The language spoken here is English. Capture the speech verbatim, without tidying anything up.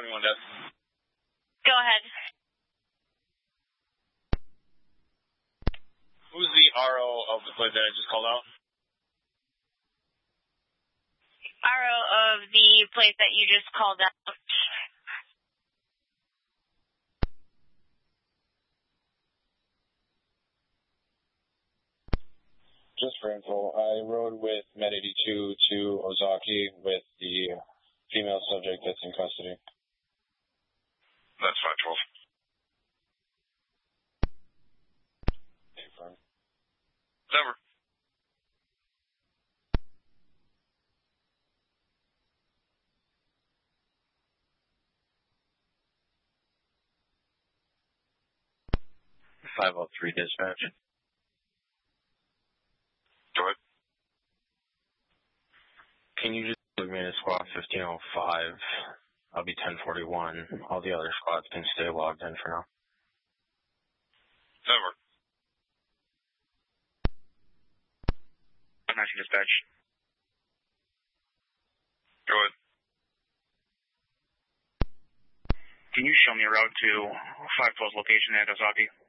seventy-one death. Go ahead. Who's the R O of the plate that I just called out? R O of the plate that you just called out. Just for info, I rode with Med eighty-two to Ozaki with the female subject that's in custody. That's five twelve. Confirm. Over. five oh three dispatch. Go ahead. Can you just move me to squad fifteen oh five? I'll be ten forty-one. All the other squads can stay logged in for now. Over. nineteen dispatch. Go ahead. Can you show me a route to five twelve's location at Ozaki?